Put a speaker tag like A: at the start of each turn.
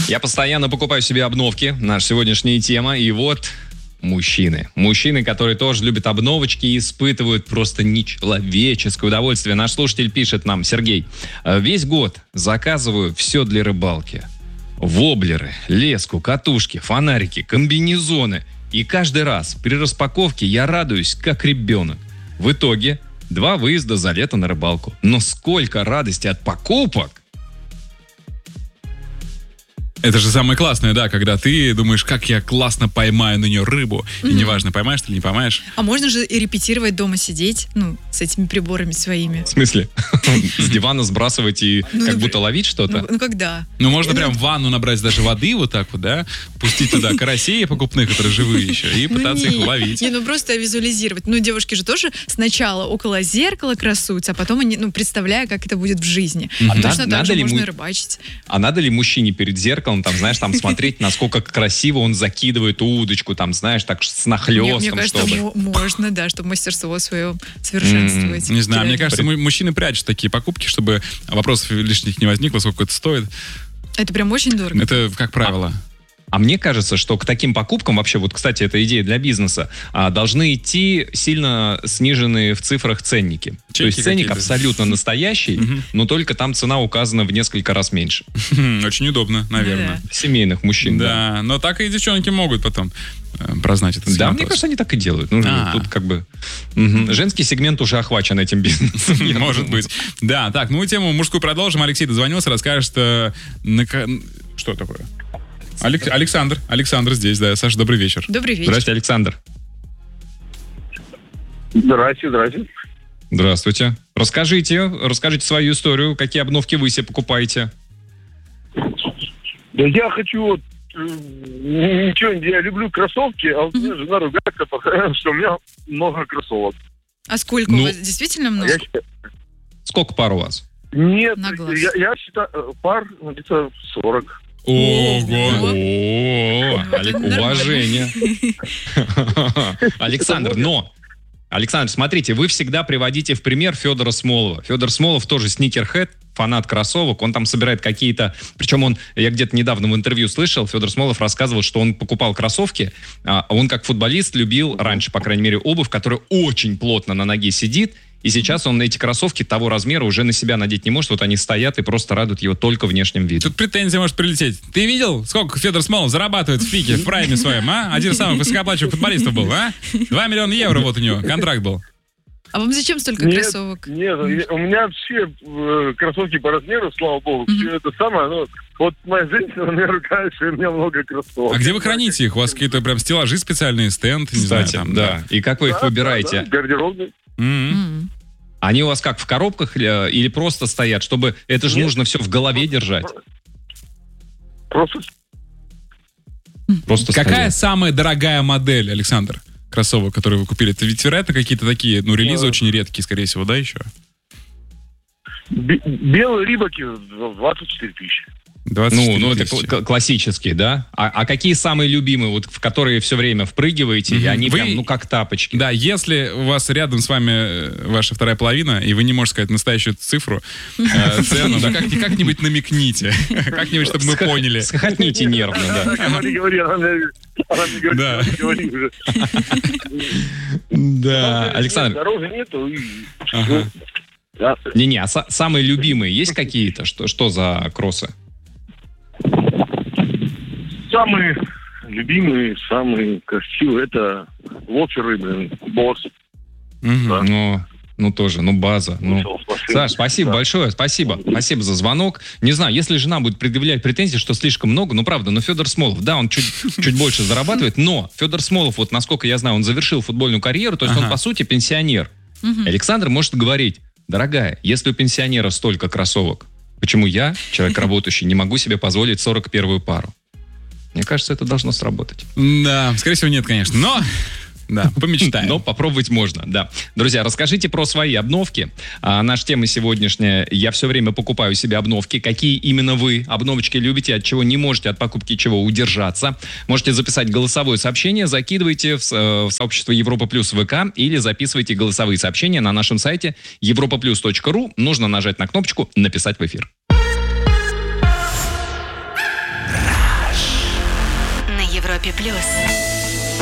A: Я постоянно покупаю себе обновки. Наша сегодняшняя тема. И вот мужчины. Мужчины, которые тоже любят обновочки и испытывают просто нечеловеческое удовольствие. Наш слушатель пишет нам, Сергей: весь год заказываю все для рыбалки. Воблеры, леску, катушки, фонарики, комбинезоны. И каждый раз при распаковке я радуюсь, как ребенок. В итоге 2 выезда за лето на рыбалку. Но сколько радости от покупок!
B: Это же самое классное, да, когда ты думаешь, как я классно поймаю на нее рыбу. И неважно, поймаешь ты или не поймаешь.
C: А можно же и репетировать дома сидеть, с этими приборами своими.
A: В смысле? С дивана сбрасывать и как будто ловить что-то?
C: Ну, когда?
B: Ну, можно прям в ванну набрать даже воды вот так вот, да, пустить туда карасей покупных, которые живые еще, и пытаться их ловить.
C: Просто визуализировать. Девушки же тоже сначала около зеркала красуются, а потом они, представляя, как это будет в жизни. Точно так же можно рыбачить.
A: А надо ли мужчине перед зеркалом, смотреть, насколько красиво он закидывает удочку, так с нахлестом,
C: мне кажется, можно, да, чтобы мастерство свое совершенствовать.
B: Не знаю, мне кажется, мужчины прячут такие покупки, чтобы вопросов лишних не возникло, сколько это стоит.
C: Это прям очень дорого.
B: Это как правило.
A: А мне кажется, что к таким покупкам, вообще, кстати, это идея для бизнеса, должны идти сильно сниженные в цифрах ценники.
B: Чеки.
A: То есть ценник абсолютно настоящий, но только там цена указана в несколько раз меньше.
B: Очень удобно, наверное.
A: Семейных мужчин.
B: Да, но так и девчонки могут потом прознать это.
A: Да, мне кажется, они так и делают. Тут женский сегмент уже охвачен этим бизнесом.
B: Может быть. Да, так, тему мужскую продолжим. Алексей дозвонился, расскажет, что такое? Александр здесь, да. Саша, добрый вечер.
C: Добрый вечер.
A: Здравствуйте, Александр.
D: Здравствуйте.
A: Здравствуйте. Расскажите свою историю, какие обновки вы себе покупаете.
D: Да я хочу я люблю кроссовки, а вот меня жена ругается, что у меня много кроссовок.
C: А сколько у вас? Действительно много?
A: Сколько пар у вас?
D: Нет, я считаю, пар где-то 40.
A: Ого! Уважение. Александр, смотрите, вы всегда приводите в пример Федора Смолова. Федор Смолов тоже сникерхед, фанат кроссовок. Он там собирает какие-то... Причем я где-то недавно в интервью слышал, Федор Смолов рассказывал, что он покупал кроссовки, а он как футболист любил раньше, по крайней мере, обувь, которая очень плотно на ноге сидит. И сейчас он эти кроссовки того размера уже на себя надеть не может. Вот они стоят и просто радуют его только внешним видом.
B: Тут претензия может прилететь. Ты видел, сколько Федор Смолов зарабатывает в пике, в прайме своем, а? Один из самых высокооплачиваемых футболистов был, а? 2 миллиона евро вот у него контракт был.
C: А вам зачем столько кроссовок?
D: Нет, у меня все кроссовки по размеру, слава богу. Все это самое, вот моя женщина меня ругает, что у меня много кроссовок.
B: А где вы храните их? У вас какие-то прям стеллажи специальные, стенд?
A: Кстати, да. И как вы их выбираете?
D: Гардеробный.
A: Они у вас как, в коробках или просто стоят? Чтобы это же нужно все в голове держать.
D: Просто
B: Какая
A: стоят.
B: самая дорогая модель, Александр, кроссовок, которые вы купили? Это ведь, вероятно, какие-то такие, релизы очень редкие, скорее всего, да, еще?
D: Белые рибаки 24 тысячи.
B: 24
A: это классические, да? А какие самые любимые, в которые все время впрыгиваете, и они прям, как тапочки?
B: Да, если у вас рядом с вами ваша вторая половина, и вы не можете сказать настоящую цифру, цену, да, как-нибудь намекните. Как-нибудь, чтобы мы поняли.
A: Схотните нервно, да.
D: Она не говорит,
B: Да.
D: уже.
A: Да, Александр.
D: Дорожи нету.
A: Не-не, а самые любимые есть какие-то? Что за кроссы?
D: Самые любимые, самые красивые, это лоферы, босс.
A: Тоже, база. Саш, спасибо большое, спасибо за звонок. Не знаю, если жена будет предъявлять претензии, что слишком много, правда, Федор Смолов, да, он чуть больше зарабатывает, но Федор Смолов, насколько я знаю, он завершил футбольную карьеру, то есть он, по сути, пенсионер. Александр может говорить: дорогая, если у пенсионера столько кроссовок, почему я, человек работающий, не могу себе позволить 41-ю пару? Мне кажется, это должно сработать.
B: Да, скорее всего, нет, конечно, но... Да, помечтаем.
A: Но попробовать можно, да. Друзья, расскажите про свои обновки. Наша тема сегодняшняя: я все время покупаю себе обновки. Какие именно вы обновочки любите, от чего не можете от покупки чего удержаться? Можете записать голосовое сообщение, закидывайте в сообщество Европа Плюс ВК или записывайте голосовые сообщения на нашем сайте europaplus.ru. Нужно нажать на кнопочку «Написать в эфир».
E: Европе+.